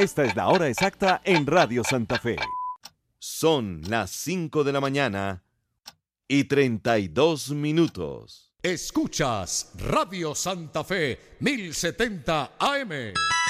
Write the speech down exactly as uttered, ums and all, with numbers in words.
Esta es la hora exacta en Radio Santa Fe. Son las cinco de la mañana y treinta y dos minutos. Escuchas Radio Santa Fe mil setenta A M.